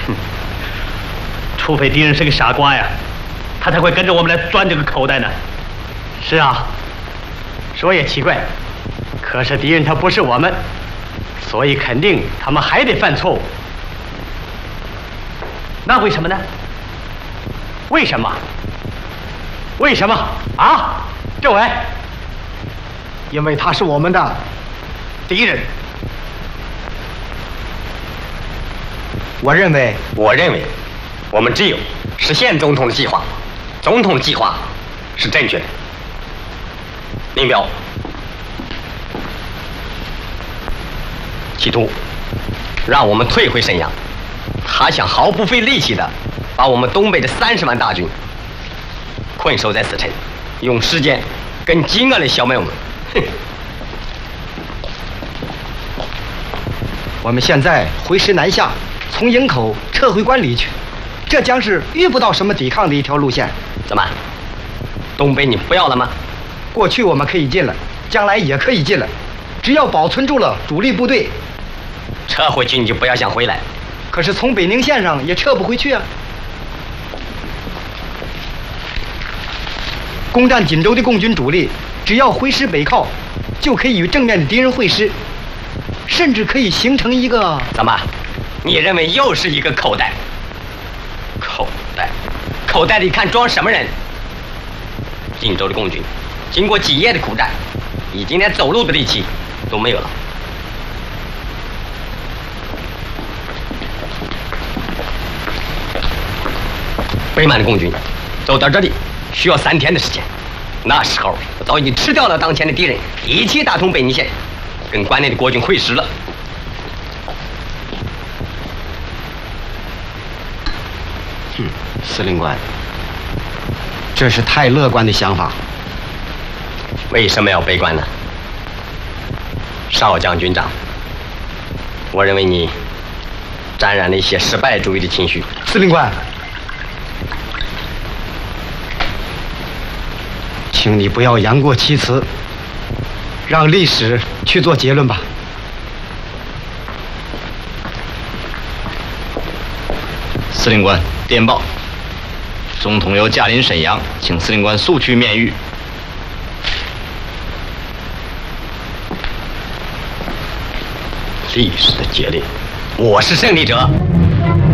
除非敌人是个傻瓜呀，他才会跟着我们来钻这个口袋呢。 是啊，说也奇怪，可是敌人他不是我们，所以肯定他们还得犯错误。 那为什么呢？ 为什么？为什么啊？政委，因为他是我们的敌人。 我认为，我们只有实现总统的计划。总统计划是正确的。林彪企图让我们退回沈阳，他想毫不费力气的把我们东北的30万大军困守在死城，用时间跟饥饿来消灭我们。哼！ 我们现在回师南下，从营口撤回关里去，这将是遇不到什么抵抗的一条路线。 怎么，东北你不要了吗？ 过去我们可以进了，将来也可以进了，只要保存住了主力部队。 撤回去你就不要想回来。 可是从北宁线上也撤不回去啊。攻占锦州的共军主力，只要回师北靠，就可以与正面的敌人会师，甚至可以形成一个…… 怎么？你认为又是一个口袋？口袋里看装什么人？锦州的共军经过几夜的苦战，已经连走路的力气都没有了。北满的共军走到这里需要3天的时间，那时候我早已经吃掉了当前的敌人，一起打通北宁线，跟关内的国军会师了。 司令官，这是太乐观的想法。 为什么要悲观呢？少将军长，我认为你沾染了一些失败主义的情绪。 司令官，请你不要言过其实，让历史去做结论吧。 司令官，电报，总统要驾临沈阳，请司令官速去面谕。 历史的结论，我是胜利者。